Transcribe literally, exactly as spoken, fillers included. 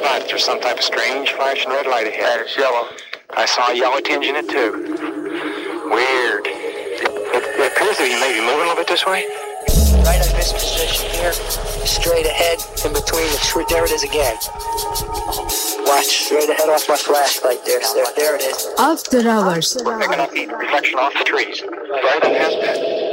thought there was some type of strange flashing red light ahead. And it's yellow. I saw a yellow tinge in it too. Weird. It, it appears that he may be moving a little bit this way. Right on this position here, straight ahead, in between the tree. There it is again. Watch, straight ahead off my flashlight there. There, there it is. After Hours. Picking up the reflection off the trees. Right on has been.